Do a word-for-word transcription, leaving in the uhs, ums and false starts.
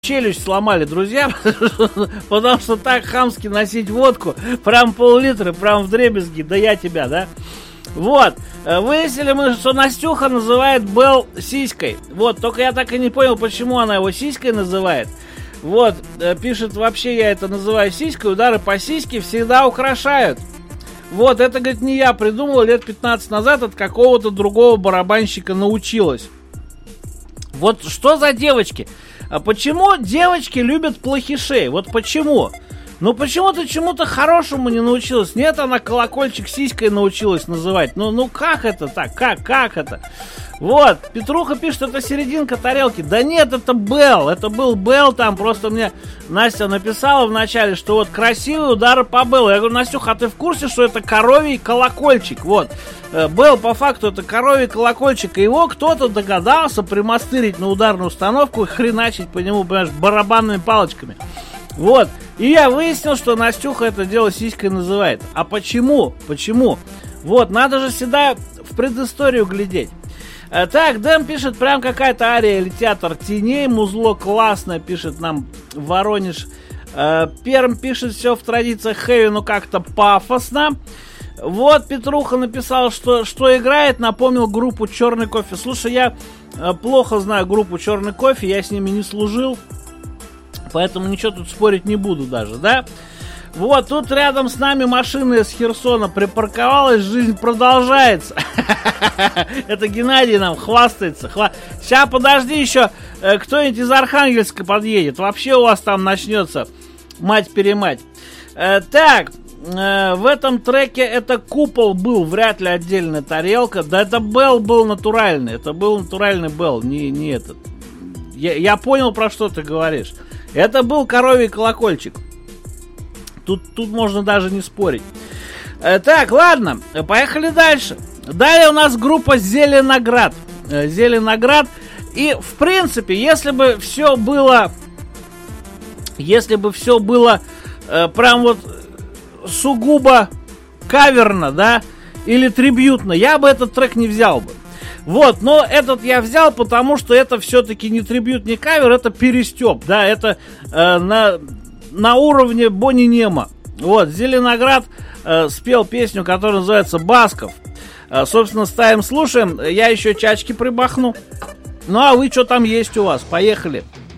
челюсть сломали, друзья, потому что так хамски носить водку, прям пол-литра, прям вдребезги, да я тебя, да? Вот, выяснили мы, что Настюха называет Белл сиськой. Вот, только я так и не понял, почему она его сиськой называет. Вот, пишет, вообще я это называю сиськой, удары по сиське всегда украшают. Вот, это, говорит, не я придумал, лет пятнадцать назад от какого-то другого барабанщика научилась. Вот что за девочки? А почему девочки любят плохишей? Вот почему? Ну почему ты чему-то хорошему не научилась? Нет, она колокольчик сиськой научилась называть. Ну, ну как это так? Как, как это? Вот, Петруха пишет, это серединка тарелки. Да нет, это Белл. Это был Белл там. Просто мне Настя написала вначале, что вот красивые удары по Беллу. Я говорю, Настюха, а ты в курсе, что это коровий колокольчик? Вот. Белл по факту это коровий колокольчик. И его кто-то догадался примастырить на ударную установку и хреначить по нему, понимаешь, барабанными палочками. Вот. И я выяснил, что Настюха это дело сиськой называет. А почему? Почему? Вот, надо же всегда в предысторию глядеть. А, так, Дэм пишет, прям какая-то ария или театр теней. Музло классно, пишет нам Воронеж. А, Перм пишет, все в традициях хэви, но как-то пафосно. Вот, Петруха написал, что, что играет, напомнил группу «Черный кофе». Слушай, я а, плохо знаю группу «Черный кофе», я с ними не служил. Поэтому ничего тут спорить не буду даже, да? Вот, тут рядом с нами машина из Херсона припарковалась, жизнь продолжается. Это Геннадий нам хвастается. Сейчас, подожди, еще кто-нибудь из Архангельска подъедет. Вообще у вас там начнется мать-перемать. Так, в этом треке это купол был, вряд ли отдельная тарелка. Да это Белл был натуральный. Это был натуральный Белл, не, не этот. Я, я понял, про что ты говоришь. Это был коровий колокольчик. Тут, тут можно даже не спорить. э, Так, ладно, поехали дальше. Далее у нас группа Зеленоград. э, Зеленоград. И, в принципе, если бы все было... Если бы все было э, прям вот сугубо каверно, да, или трибьютно, я бы этот трек не взял бы. Вот, но этот я взял, потому что это все-таки не трибьют, не кавер, это перестеп, да, это э, на, на уровне Бонни Нема. Вот, Зеленоград э, спел песню, которая называется «Басков». Э, собственно, ставим, слушаем, я еще чачки прибахну. Ну, а вы что там есть у вас? Поехали.